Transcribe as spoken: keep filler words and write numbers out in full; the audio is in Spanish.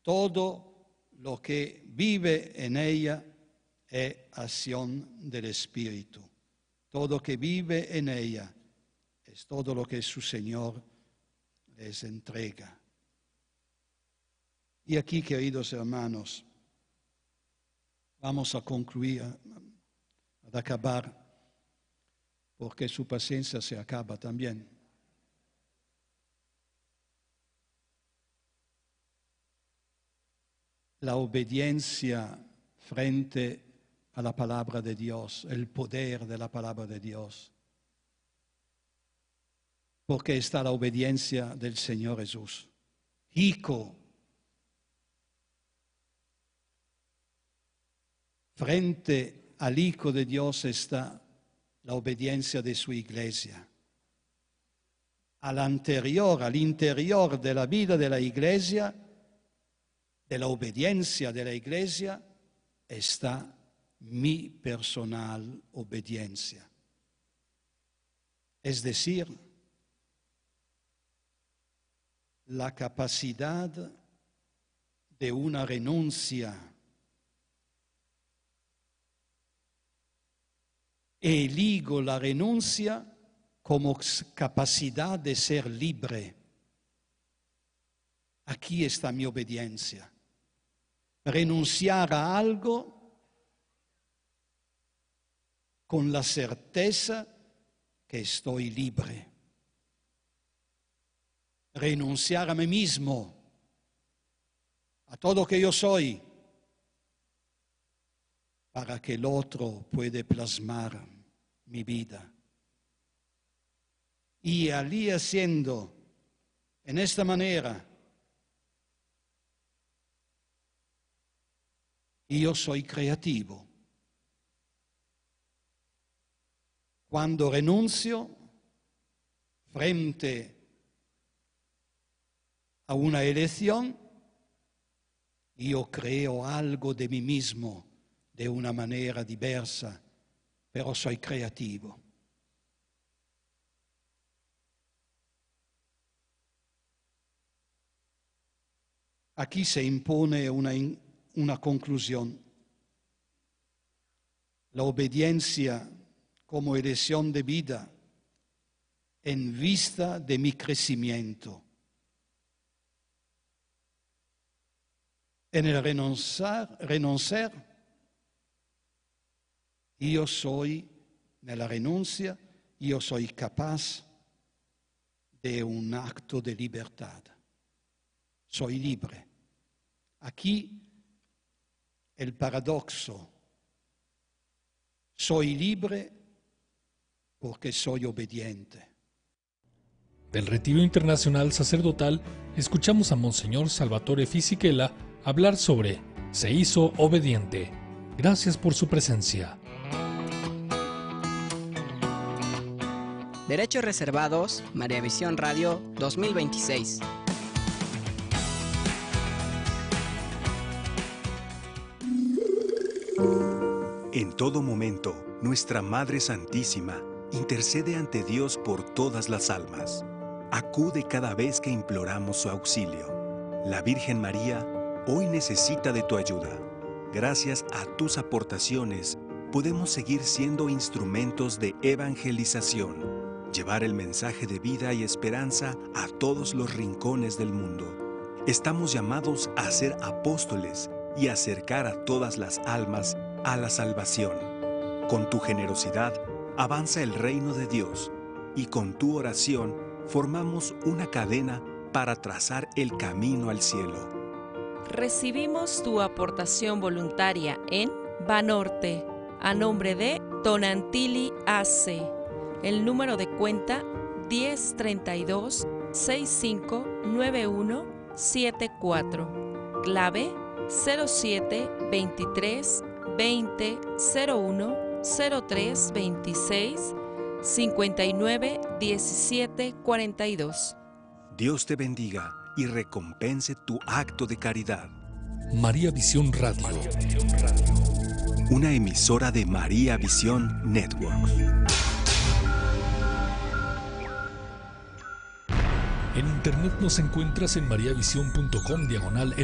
todo lo que vive en ella es acción del Espíritu. Todo que vive en ella es todo lo que su Señor les entrega. Y aquí, queridos hermanos, vamos a concluir, a acabar, porque su paciencia se acaba también. La obediencia frente a la palabra de Dios, el poder de la palabra de Dios. Porque está la obediencia del Señor Jesús. Hijo, frente al Hijo de Dios está la obediencia de su iglesia. Al anterior, al interior de la vida de la iglesia, de la obediencia de la iglesia, está mi personal obediencia. Es decir, la capacidad de una renuncia. Eligo la renuncia como capacidad de ser libre. Aquí está mi obediencia. Renunciar a algo con la certeza que estoy libre. Renunciar a mí mismo, a todo lo que yo soy, para que el otro pueda plasmar mi vida. Y allí haciendo, en esta manera, yo soy creativo. Cuando renuncio frente a una elección, yo creo algo de mí mismo de una manera diversa, pero soy creativo. Aquí se impone una, una conclusión. La obediencia como elección de vida en vista de mi crecimiento. En el renunciar, renunciar, yo soy, nella renuncia, yo soy capaz de un acto de libertad. Soy libre. Aquí el paradoxo. Soy libre porque soy obediente. Del Retiro Internacional Sacerdotal, escuchamos a Monseñor Salvatore Fisichella hablar sobre Se hizo obediente. Gracias por su presencia. Derechos reservados, María Visión Radio dos mil veintiséis. En todo momento, nuestra Madre Santísima intercede ante Dios por todas las almas. Acude cada vez que imploramos su auxilio. La Virgen María hoy necesita de tu ayuda. Gracias a tus aportaciones, podemos seguir siendo instrumentos de evangelización, llevar el mensaje de vida y esperanza a todos los rincones del mundo. Estamos llamados a ser apóstoles y acercar a todas las almas a la salvación. Con tu generosidad, avanza el reino de Dios y con tu oración formamos una cadena para trazar el camino al cielo. Recibimos tu aportación voluntaria en Banorte, a nombre de Tonantili A C. El número de cuenta diez treinta y dos sesenta y cinco noventa y uno setenta y cuatro. Clave cero siete veintitrés veinte cero uno cero tres veintiséis cincuenta y nueve diecisiete cuarenta y dos. Dios te bendiga y recompense tu acto de caridad. María Visión Radio. Una emisora de María Visión Network. En internet nos encuentras en mariavision punto com diagonal